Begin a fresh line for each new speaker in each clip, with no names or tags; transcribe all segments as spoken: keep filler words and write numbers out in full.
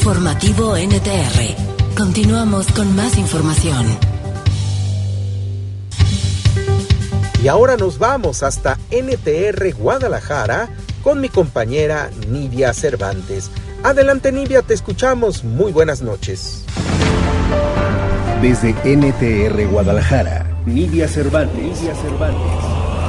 Informativo N T R. Continuamos con más información.
Y ahora nos vamos hasta N T R Guadalajara con mi compañera Nidia Cervantes. Adelante, Nidia, te escuchamos. Muy buenas noches.
Desde N T R Guadalajara, Nidia Cervantes. Nidia Cervantes.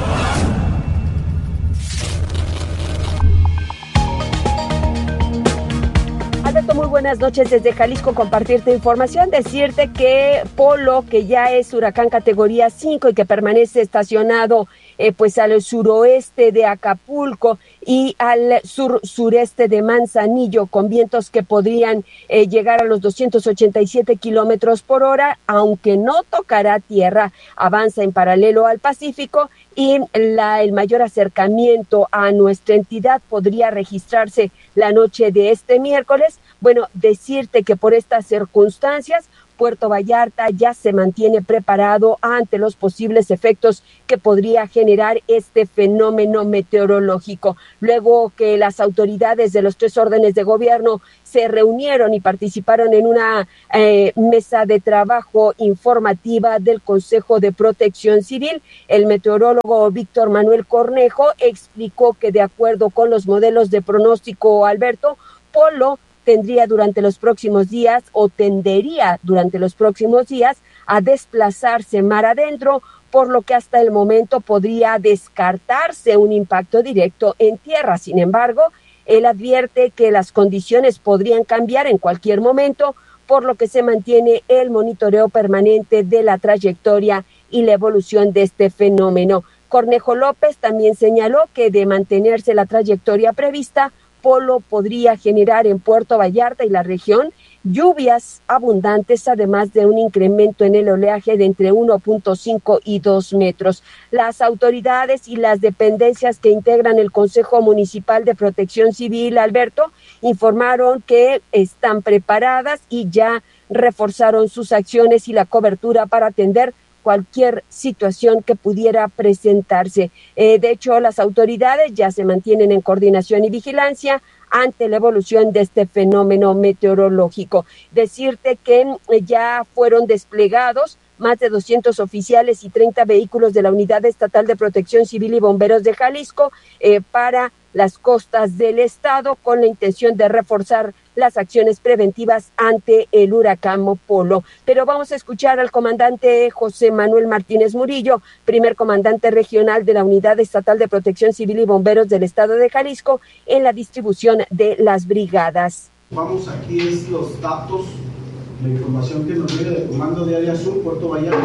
Alberto, muy buenas noches desde Jalisco, compartirte información, decirte que Polo, que ya es huracán categoría cinco y que permanece estacionado eh, pues al suroeste de Acapulco y al sur-sureste de Manzanillo, con vientos que podrían eh, llegar a los doscientos ochenta y siete kilómetros por hora, aunque no tocará tierra, avanza en paralelo al Pacífico y la, el mayor acercamiento a nuestra entidad podría registrarse la noche de este miércoles. Bueno, decirte que por estas circunstancias, Puerto Vallarta ya se mantiene preparado ante los posibles efectos que podría generar este fenómeno meteorológico. Luego que las autoridades de los tres órdenes de gobierno se reunieron y participaron en una eh, mesa de trabajo informativa del Consejo de Protección Civil, el meteorólogo Víctor Manuel Cornejo explicó que de acuerdo con los modelos de pronóstico, Alberto, Polo tendría durante los próximos días o tendería durante los próximos días a desplazarse mar adentro, por lo que hasta el momento podría descartarse un impacto directo en tierra. Sin embargo, él advierte que las condiciones podrían cambiar en cualquier momento, por lo que se mantiene el monitoreo permanente de la trayectoria y la evolución de este fenómeno. Cornejo López también señaló que de mantenerse la trayectoria prevista, Polo podría generar en Puerto Vallarta y la región lluvias abundantes, además de un incremento en el oleaje de entre uno punto cinco y dos metros. Las autoridades y las dependencias que integran el Consejo Municipal de Protección Civil, Alberto, informaron que están preparadas y ya reforzaron sus acciones y la cobertura para atender cualquier situación que pudiera presentarse. Eh, de hecho, las autoridades ya se mantienen en coordinación y vigilancia ante la evolución de este fenómeno meteorológico. Decirte que eh, ya fueron desplegados más de doscientos oficiales y treinta vehículos de la Unidad Estatal de Protección Civil y Bomberos de Jalisco eh, para las costas del estado, con la intención de reforzar las acciones preventivas ante el huracán Polo. Pero vamos a escuchar al comandante José Manuel Martínez Murillo, primer comandante regional de la Unidad Estatal de Protección Civil y Bomberos del estado de Jalisco, en la distribución de las brigadas.
Vamos, aquí es los datos, la información que nos llega del Comando de Área Sur, Puerto Vallarta,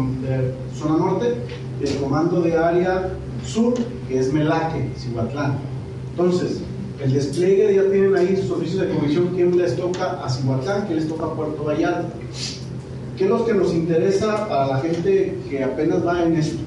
de zona norte, y el Comando de Área Sur, que es Melaque, Cihuatlán. Entonces, el despliegue ya tienen ahí sus oficios de comisión, quién les toca a Cihuatlán, quién les toca a Puerto Vallarta. ¿Qué es lo que nos interesa para la gente que apenas va en esto?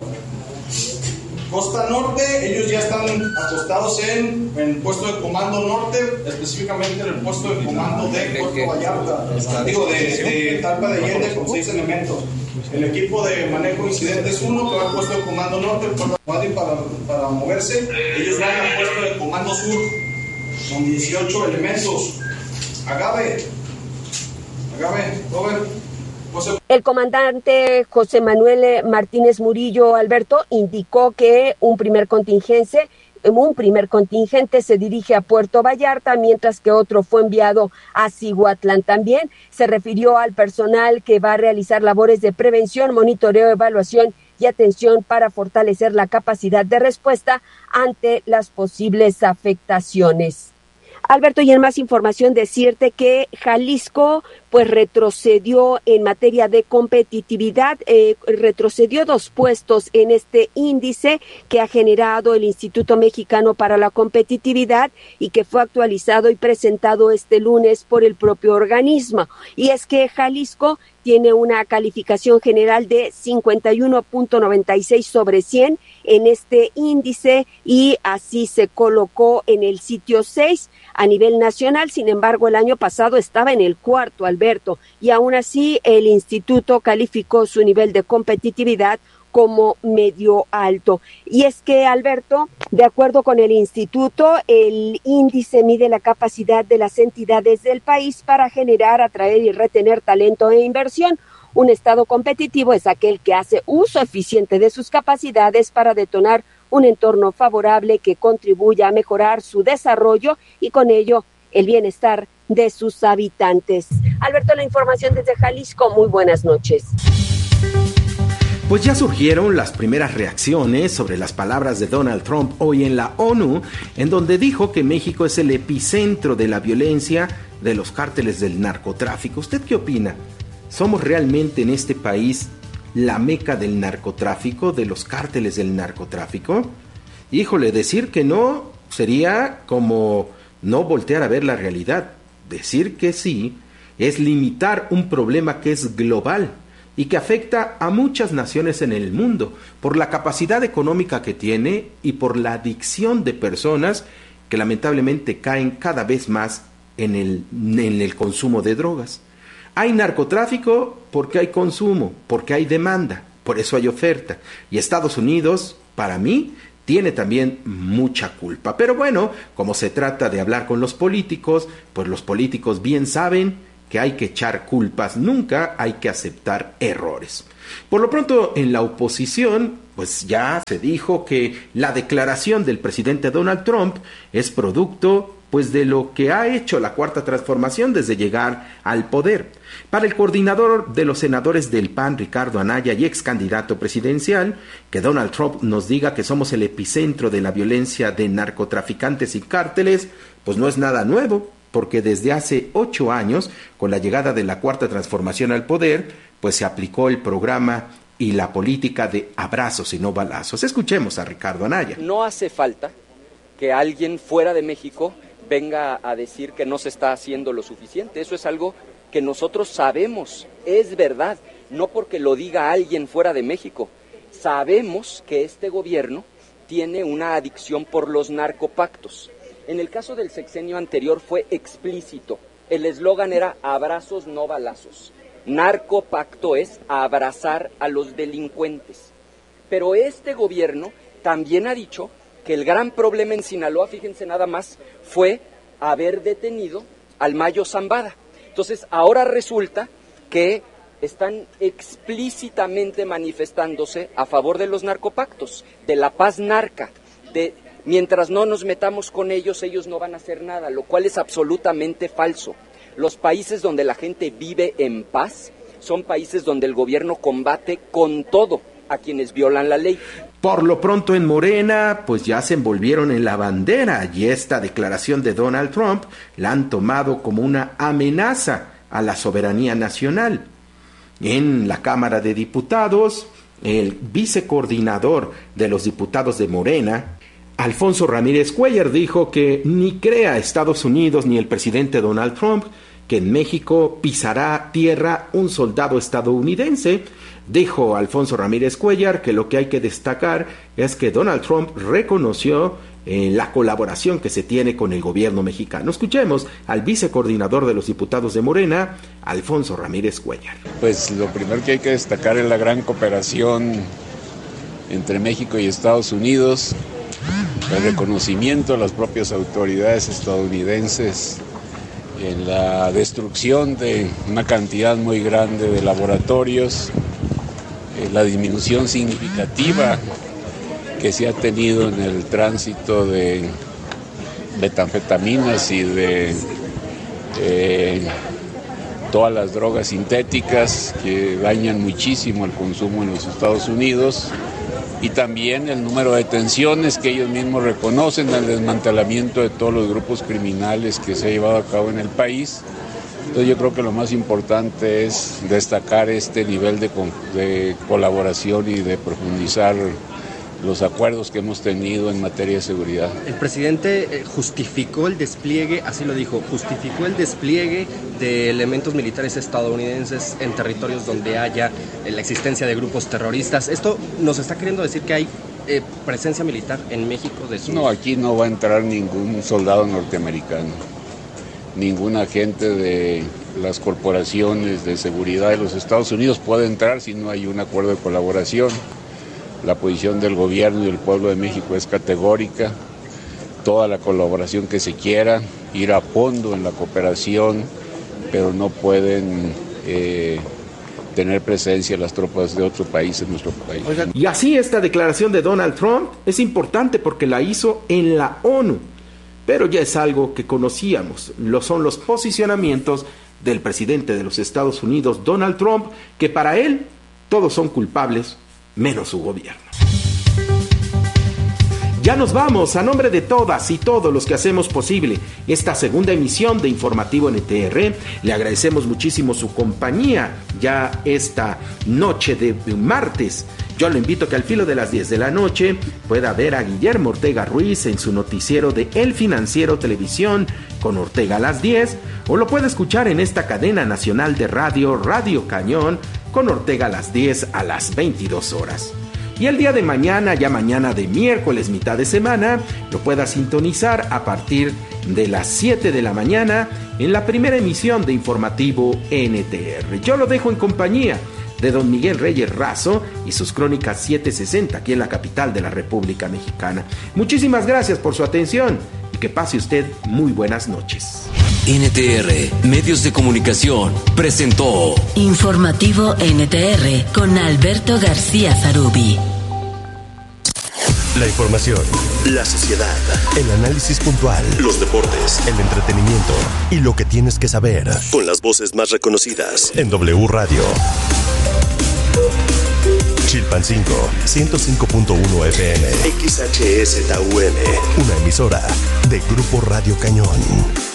Costa Norte, ellos ya están acostados en el puesto de comando norte, específicamente en el puesto de comando de Puerto Vallarta, digo, de, de Talpa de Allende con seis elementos. El equipo de manejo de incidentes uno, que va al puesto de comando norte, para, para moverse, ellos van al puesto de comando sur, con dieciocho elementos. Agave, Agave, Robert.
El comandante José Manuel Martínez Murillo, Alberto, indicó que un primer contingente, un primer contingente se dirige a Puerto Vallarta, mientras que otro fue enviado a Cihuatlán. También se refirió al personal que va a realizar labores de prevención, monitoreo, evaluación y atención para fortalecer la capacidad de respuesta ante las posibles afectaciones. Alberto, y en más información decirte que Jalisco pues retrocedió en materia de competitividad, eh, retrocedió dos puestos en este índice que ha generado el Instituto Mexicano para la Competitividad y que fue actualizado y presentado este lunes por el propio organismo. Y es que Jalisco tiene una calificación general de cincuenta y uno punto noventa y seis sobre cien en este índice y así se colocó en el sitio seis a nivel nacional. Sin embargo, el año pasado estaba en el cuarto, Alberto, y aún así el instituto calificó su nivel de competitividad como medio alto. Y es que, Alberto, de acuerdo con el instituto, el índice mide la capacidad de las entidades del país para generar, atraer y retener talento e inversión. Un Estado competitivo es aquel que hace uso eficiente de sus capacidades para detonar un entorno favorable que contribuya a mejorar su desarrollo y con ello el bienestar de sus habitantes. Alberto, la información desde Jalisco. Muy buenas noches.
Pues ya surgieron las primeras reacciones sobre las palabras de Donald Trump hoy en la ONU, en donde dijo que México es el epicentro de la violencia de los cárteles del narcotráfico. ¿Usted qué opina? ¿Somos realmente en este país la meca del narcotráfico, de los cárteles del narcotráfico? Híjole, decir que no sería como no voltear a ver la realidad. Decir que sí es limitar un problema que es global y que afecta a muchas naciones en el mundo por la capacidad económica que tiene y por la adicción de personas que lamentablemente caen cada vez más en el, en el consumo de drogas. Hay narcotráfico porque hay consumo, porque hay demanda, por eso hay oferta. Y Estados Unidos, para mí, tiene también mucha culpa. Pero bueno, como se trata de hablar con los políticos, pues los políticos bien saben que hay que echar culpas, nunca hay que aceptar errores. Por lo pronto, en la oposición, pues ya se dijo que la declaración del presidente Donald Trump es producto pues de lo que ha hecho la Cuarta Transformación desde llegar al poder. Para el coordinador de los senadores del P A N, Ricardo Anaya, y ex candidato presidencial, que Donald Trump nos diga que somos el epicentro de la violencia de narcotraficantes y cárteles, pues no es nada nuevo, porque desde hace ocho años, con la llegada de la Cuarta Transformación al poder, pues se aplicó el programa y la política de abrazos y no balazos. Escuchemos a Ricardo Anaya.
No hace falta que alguien fuera de México venga a decir que no se está haciendo lo suficiente. Eso es algo que nosotros sabemos, es verdad, no porque lo diga alguien fuera de México. Sabemos que este gobierno tiene una adicción por los narcopactos. En el caso del sexenio anterior fue explícito. El eslogan era abrazos, no balazos. Narcopacto es abrazar a los delincuentes. Pero este gobierno también ha dicho que el gran problema en Sinaloa, fíjense nada más, fue haber detenido al Mayo Zambada. Entonces, ahora resulta que están explícitamente manifestándose a favor de los narcopactos, de la paz narca, de mientras no nos metamos con ellos, ellos no van a hacer nada, lo cual es absolutamente falso. Los países donde la gente vive en paz son países donde el gobierno combate con todo a quienes violan la ley.
Por lo pronto en Morena, pues ya se envolvieron en la bandera y esta declaración de Donald Trump la han tomado como una amenaza a la soberanía nacional. En la Cámara de Diputados, el vicecoordinador de los diputados de Morena, Alfonso Ramírez Cuellar, dijo que ni crea Estados Unidos ni el presidente Donald Trump que en México pisará tierra un soldado estadounidense. Dijo Alfonso Ramírez Cuellar que lo que hay que destacar es que Donald Trump reconoció eh, la colaboración que se tiene con el gobierno mexicano. Escuchemos al vicecoordinador de los diputados de Morena, Alfonso Ramírez Cuellar.
Pues lo primero que hay que destacar es la gran cooperación entre México y Estados Unidos, el reconocimiento a las propias autoridades estadounidenses en la destrucción de una cantidad muy grande de laboratorios, eh, la disminución significativa que se ha tenido en el tránsito de metanfetaminas y de eh, todas las drogas sintéticas que dañan muchísimo el consumo en los Estados Unidos, y también el número de detenciones que ellos mismos reconocen, el desmantelamiento de todos los grupos criminales que se ha llevado a cabo en el país. Entonces yo creo que lo más importante es destacar este nivel de, de colaboración y de profundizar los acuerdos que hemos tenido en materia de seguridad.
El presidente justificó el despliegue, así lo dijo, justificó el despliegue de elementos militares estadounidenses en territorios donde haya la existencia de grupos terroristas. ¿Esto nos está queriendo decir que hay eh, presencia militar en México? De sus...
No, aquí no va a entrar ningún soldado norteamericano, ningún agente de las corporaciones de seguridad de los Estados Unidos puede entrar si no hay un acuerdo de colaboración. La posición del gobierno y del pueblo de México es categórica. Toda la colaboración que se quiera, ir a fondo en la cooperación, pero no pueden eh, tener presencia las tropas de otro país en nuestro país.
Y así esta declaración de Donald Trump es importante porque la hizo en la ONU, pero ya es algo que conocíamos. Lo son los posicionamientos del presidente de los Estados Unidos, Donald Trump, que para él todos son culpables, menos su gobierno. Ya nos vamos, a nombre de todas y todos los que hacemos posible esta segunda emisión de Informativo N T R, le agradecemos muchísimo su compañía ya esta noche de martes. Yo lo invito a que al filo de las diez de la noche pueda ver a Guillermo Ortega Ruiz en su noticiero de El Financiero Televisión con Ortega a las diez, o lo puede escuchar en esta cadena nacional de radio, Radio Cañón, con Ortega a las diez a las veintidós horas. Y el día de mañana, ya mañana de miércoles, mitad de semana, lo pueda sintonizar a partir de las siete de la mañana en la primera emisión de Informativo N T R. Yo lo dejo en compañía de don Miguel Reyes Razo y sus crónicas siete sesenta aquí en la capital de la República Mexicana. Muchísimas gracias por su atención y que pase usted muy buenas noches.
N T R, Medios de Comunicación, presentó Informativo N T R con Alberto García Zarubi.
La información, la sociedad, el análisis puntual, los deportes, el entretenimiento y lo que tienes que saber. Con las voces más reconocidas en W Radio. Chilpancingo, ciento cinco punto uno F M. X H S T U M. Una emisora de Grupo Radio Cañón.